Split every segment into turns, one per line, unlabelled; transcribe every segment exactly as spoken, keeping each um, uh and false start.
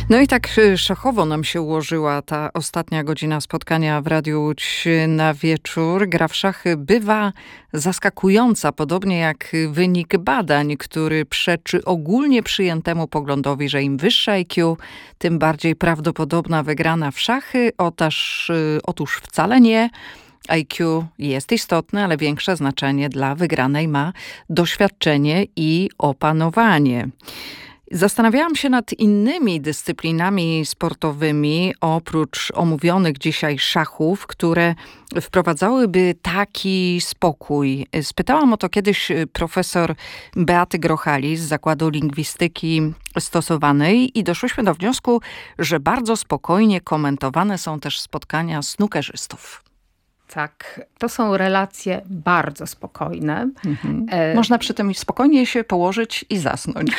No i tak szachowo nam się ułożyła ta ostatnia godzina spotkania w Radiu Łódź na wieczór. Gra w szachy bywa zaskakująca, podobnie jak wynik badań, który przeczy ogólnie przyjętemu poglądowi, że im wyższe I Q, tym bardziej prawdopodobna wygrana w szachy. Otóż, otóż wcale nie. I Q jest istotne, ale większe znaczenie dla wygranej ma doświadczenie i opanowanie. Zastanawiałam się nad innymi dyscyplinami sportowymi, oprócz omówionych dzisiaj szachów, które wprowadzałyby taki spokój. Spytałam o to kiedyś profesor Beaty Grochali z Zakładu Lingwistyki Stosowanej i doszłyśmy do wniosku, że bardzo spokojnie komentowane są też spotkania snookerzystów.
Tak, to są relacje bardzo spokojne.
Mhm. E... Można przy tym spokojnie się położyć i zasnąć.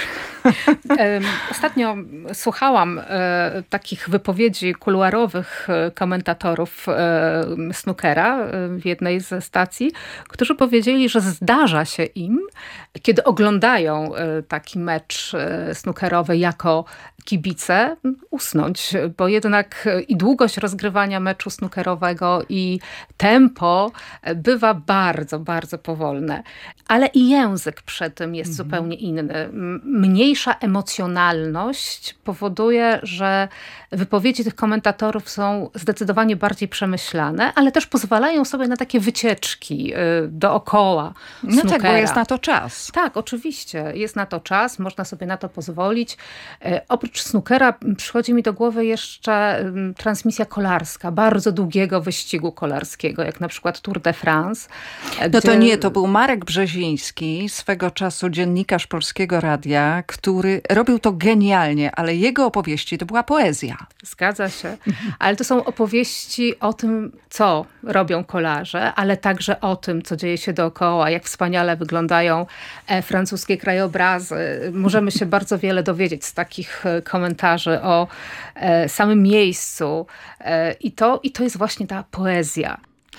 Ostatnio słuchałam e, takich wypowiedzi kuluarowych komentatorów e, snookera w jednej ze stacji, którzy powiedzieli, że zdarza się im, kiedy oglądają e, taki mecz e, snookerowy jako kibice, usnąć, bo jednak i długość rozgrywania meczu snookerowego i tempo bywa bardzo, bardzo powolne. Ale i język przy tym jest mhm. zupełnie inny. Mniejsza emocjonalność powoduje, że wypowiedzi tych komentatorów są zdecydowanie bardziej przemyślane, ale też pozwalają sobie na takie wycieczki dookoła
No
snookera.
tak, bo jest na to czas.
Tak, oczywiście. Jest na to czas, można sobie na to pozwolić. Oprócz snookera przychodzi mi do głowy jeszcze transmisja kolarska, bardzo długiego wyścigu kolarskiego, jak na przykład Tour de France.
No
gdzie...
to nie, to był Marek Brzeziński, swego czasu dziennikarz Polskiego Radia, który robił to genialnie, ale jego opowieści to była poezja.
Zgadza się. Ale to są opowieści o tym, co robią kolarze, ale także o tym, co dzieje się dookoła, jak wspaniale wyglądają francuskie krajobrazy. Możemy się bardzo wiele dowiedzieć z takich komentarzy o samym miejscu. I to, i to jest właśnie ta poezja.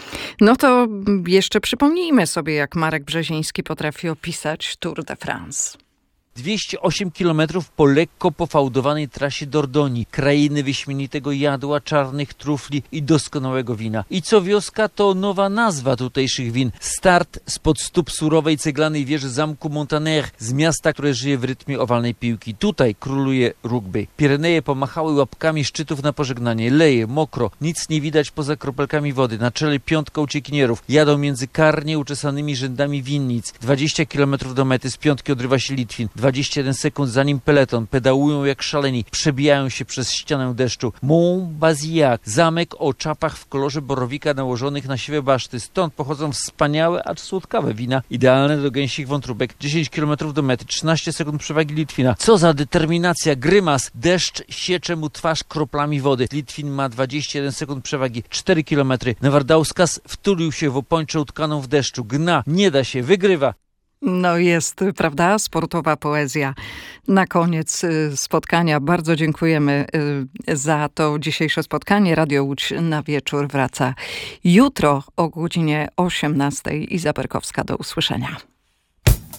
No to jeszcze przypomnijmy sobie, jak Marek Brzeziński potrafi opisać Tour de France.
dwieście osiem kilometrów po lekko pofałdowanej trasie Dordogne, krainy wyśmienitego jadła, czarnych trufli i doskonałego wina. I co wioska, to nowa nazwa tutejszych win. Start spod stóp surowej ceglanej wieży zamku Montaner, z miasta, które żyje w rytmie owalnej piłki. Tutaj króluje rugby. Pireneje pomachały łapkami szczytów na pożegnanie. Leje, mokro, nic nie widać poza kropelkami wody. Na czele piątka uciekinierów. Jadą między karnie uczesanymi rzędami winnic. dwadzieścia kilometrów do mety, z piątki odrywa się Litwin. dwadzieścia jeden sekund zanim peleton, pedałują jak szaleni, przebijają się przez ścianę deszczu. Mont-Bazillac, zamek o czapach w kolorze borowika nałożonych na siwe baszty. Stąd pochodzą wspaniałe, acz słodkawe wina, idealne do gęsich wątróbek. dziesięć kilometrów do mety, trzynaście sekund przewagi Litwina. Co za determinacja, grymas, deszcz siecze mu twarz kroplami wody. Litwin ma dwadzieścia jeden sekund przewagi, cztery kilometry. Nevardauskas wtulił się w opończę utkaną w deszczu. Gna, nie da się, wygrywa.
No jest, prawda, sportowa poezja. Na koniec spotkania bardzo dziękujemy za to dzisiejsze spotkanie. Radio Łódź na wieczór wraca jutro o godzinie osiemnastej. Iza Berkowska, do usłyszenia.